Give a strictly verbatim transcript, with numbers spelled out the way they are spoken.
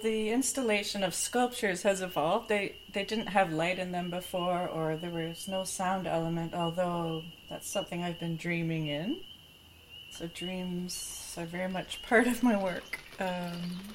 the installation of sculptures has evolved. They they didn't have light in them before, or there was no sound element, although that's something I've been dreaming in. So dreams are very much part of my work. Um,